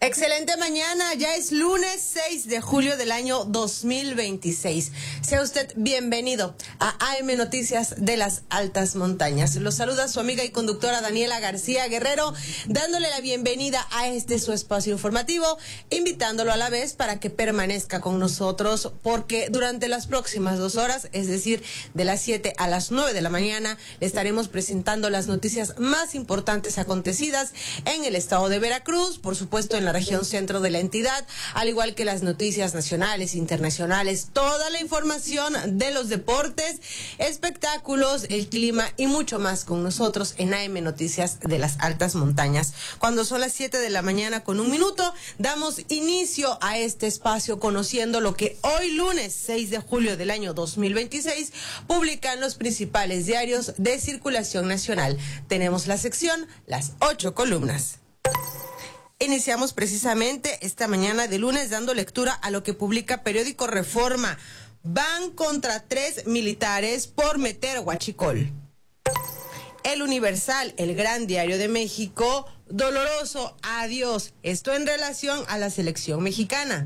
Excelente mañana, ya es lunes 6 de julio del año 2026. Sea usted bienvenido a AM Noticias de las Altas Montañas. Los saluda su amiga y conductora Daniela García Guerrero, dándole la bienvenida a este su espacio informativo, invitándolo a la vez para que permanezca con nosotros, porque durante las próximas 2 horas, es decir, de las 7 a las 9 de la mañana, le estaremos presentando las noticias más importantes acontecidas en el estado de Veracruz, por supuesto en la región centro de la entidad, al igual que las noticias nacionales, internacionales, toda la información de los deportes, espectáculos, el clima y mucho más con nosotros en AM Noticias de las Altas Montañas. Cuando son las 7 de la mañana con 1 minuto, damos inicio a este espacio conociendo lo que hoy lunes 6 de julio del año 2026 publican los principales diarios de circulación nacional. Tenemos la sección Las 8 columnas. Iniciamos precisamente esta mañana de lunes dando lectura a lo que publica periódico Reforma. Van contra 3 militares por meter huachicol. El Universal, el gran diario de México, doloroso adiós. Esto en relación a la selección mexicana.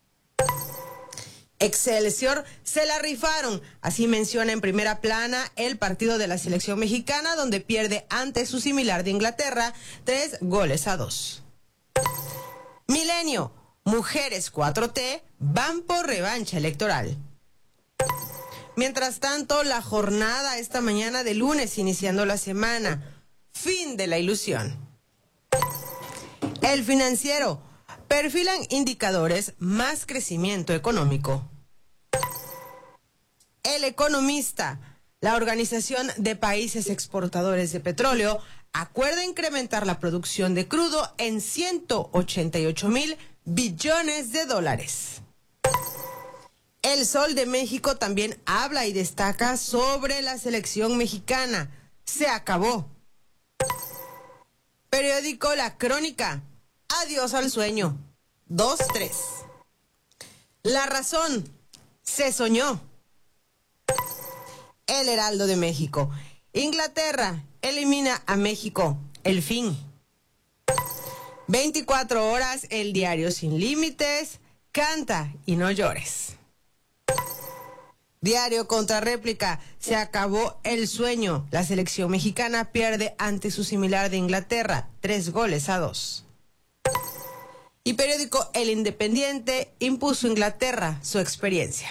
Excelsior, se la rifaron. Así menciona en primera plana el partido de la selección mexicana, donde pierde ante su similar de Inglaterra 3-2. Milenio, mujeres 4T van por revancha electoral. Mientras tanto, la jornada esta mañana de lunes, iniciando la semana. Fin de la ilusión. El Financiero, perfilan indicadores más crecimiento económico. El Economista, la Organización de Países Exportadores de Petróleo, acuerda incrementar la producción de crudo en 188,000 billones de dólares. El Sol de México también habla y destaca sobre la selección mexicana. Se acabó. Periódico La Crónica, adiós al sueño. 2-3. La Razón, se soñó. El Heraldo de México, Inglaterra elimina a México, el fin. 24 horas, el diario Sin Límites, canta y no llores. Diario Contrarréplica, se acabó el sueño. La selección mexicana pierde ante su similar de Inglaterra, 3-2. Y periódico El Independiente, impuso Inglaterra su experiencia.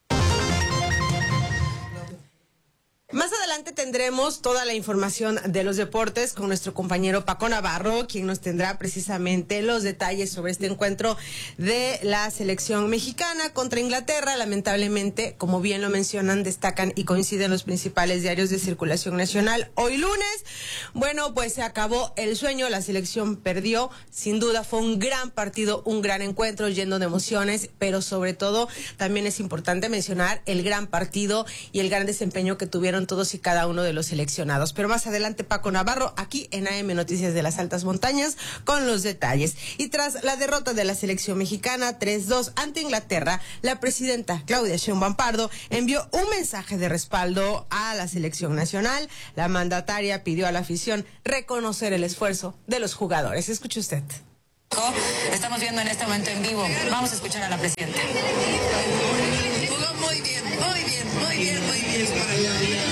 Más adelante tendremos toda la información de los deportes con nuestro compañero Paco Navarro, quien nos tendrá precisamente los detalles sobre este encuentro de la selección mexicana contra Inglaterra. Lamentablemente, como bien lo mencionan, destacan y coinciden los principales diarios de circulación nacional. Hoy lunes, bueno, pues se acabó el sueño, la selección perdió. Sin duda fue un gran partido, un gran encuentro lleno de emociones, pero sobre todo también es importante mencionar el gran partido y el gran desempeño que tuvieron todos y cada uno de los seleccionados. Pero más adelante Paco Navarro aquí en AM Noticias de las Altas Montañas con los detalles. Y tras la derrota de la selección mexicana 3-2 ante Inglaterra, la presidenta Claudia Sheinbaum Pardo envió un mensaje de respaldo a la selección nacional. La mandataria pidió a la afición reconocer el esfuerzo de los jugadores. Escuche usted. Estamos viendo en este momento en vivo. Vamos a escuchar a la presidenta. Jugó muy bien, muy bien, muy bien, muy bien.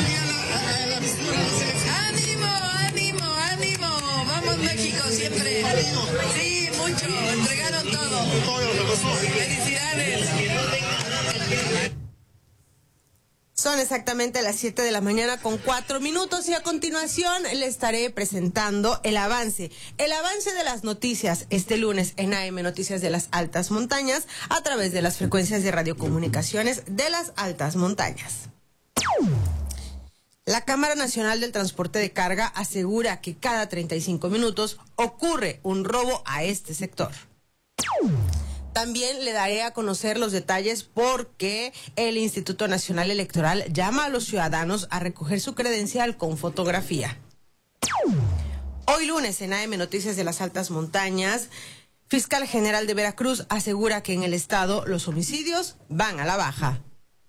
¡Ánimo, ánimo, ánimo! ¡Vamos México siempre! Sí, mucho, entregaron todo. ¡Felicidades! Son exactamente las 7 de la mañana con 4 minutos y a continuación le estaré presentando el avance de las noticias este lunes en AM Noticias de las Altas Montañas a través de las frecuencias de radiocomunicaciones de las Altas Montañas. La Cámara Nacional del Transporte de Carga asegura que cada 35 minutos ocurre un robo a este sector. También le daré a conocer los detalles porque el Instituto Nacional Electoral llama a los ciudadanos a recoger su credencial con fotografía. Hoy lunes en AM Noticias de las Altas Montañas, Fiscal General de Veracruz asegura que en el estado los homicidios van a la baja.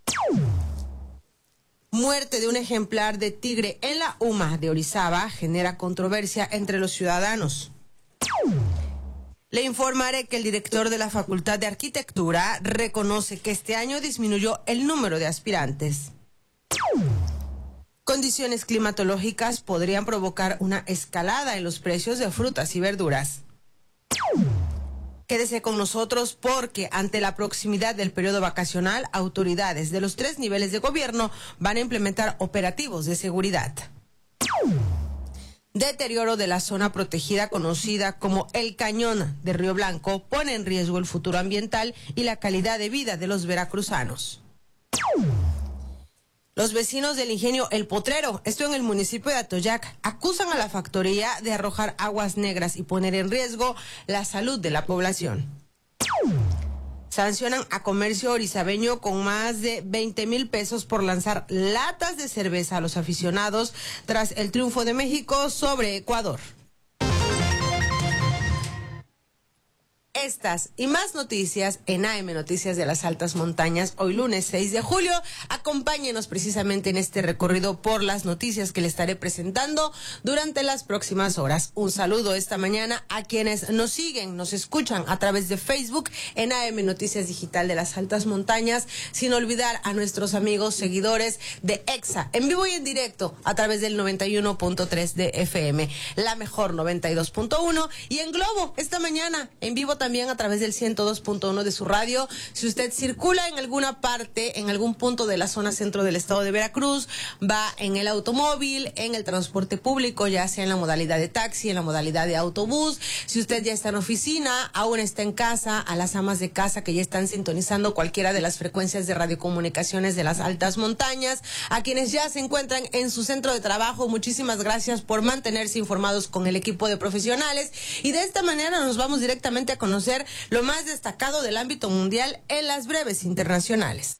Muerte de un ejemplar de tigre en la UMA de Orizaba genera controversia entre los ciudadanos. Le informaré que el director de la Facultad de Arquitectura reconoce que este año disminuyó el número de aspirantes. Condiciones climatológicas podrían provocar una escalada en los precios de frutas y verduras. Quédese con nosotros porque ante la proximidad del periodo vacacional, autoridades de los 3 niveles de gobierno van a implementar operativos de seguridad. Deterioro de la zona protegida conocida como el Cañón de Río Blanco pone en riesgo el futuro ambiental y la calidad de vida de los veracruzanos. Los vecinos del ingenio El Potrero, esto en el municipio de Atoyac, acusan a la factoría de arrojar aguas negras y poner en riesgo la salud de la población. Sancionan a comercio orizabeño con más de 20,000 pesos por lanzar latas de cerveza a los aficionados tras el triunfo de México sobre Ecuador. Estas y más noticias en AM Noticias de las Altas Montañas, hoy lunes 6 de julio. Acompáñenos precisamente en este recorrido por las noticias que le estaré presentando durante las próximas horas. Un saludo esta mañana a quienes nos siguen, nos escuchan a través de Facebook en AM Noticias Digital de las Altas Montañas, sin olvidar a nuestros amigos seguidores de EXA, en vivo y en directo a través del 91.3 de FM, la mejor 92.1 y en Globo esta mañana en vivo también a través del 102.1 de su radio. Si usted circula en alguna parte, en algún punto de la zona centro del estado de Veracruz, va en el automóvil, en el transporte público, ya sea en la modalidad de taxi, en la modalidad de autobús, si usted ya está en oficina, aún está en casa, a las amas de casa que ya están sintonizando cualquiera de las frecuencias de radiocomunicaciones de las altas montañas, a quienes ya se encuentran en su centro de trabajo, muchísimas gracias por mantenerse informados con el equipo de profesionales, y de esta manera nos vamos directamente a conocer lo más destacado del ámbito mundial en las breves internacionales.